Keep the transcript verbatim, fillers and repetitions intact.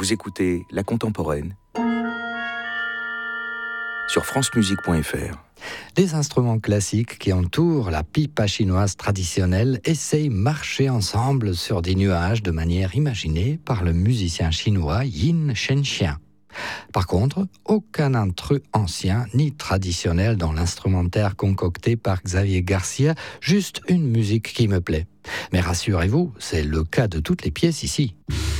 Vous écoutez La Contemporaine sur francemusique point f r. Les instruments classiques qui entourent la pipa chinoise traditionnelle essayent marcher ensemble sur des nuages de manière imaginée par le musicien chinois Yin Shenxian. Par contre, aucun intrus ancien ni traditionnel dans l'instrumentaire concocté par Xavier Garcia, juste une musique qui me plaît. Mais rassurez-vous, c'est le cas de toutes les pièces ici.